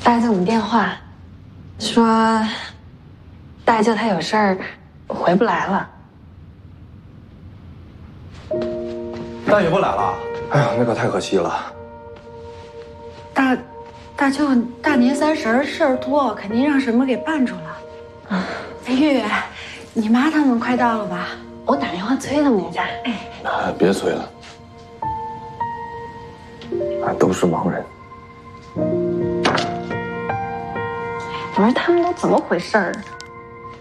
大舅你电话，说大舅他有事儿，回不来了。 大爷不来了？哎呀，那可太可惜了。 大舅大年30事儿多，肯定让什么给办住了。哎，月月，你妈他们快到了吧？ 我打电话催他们一下。 哎，别催了，都是忙人。 我说他们都怎么回事儿？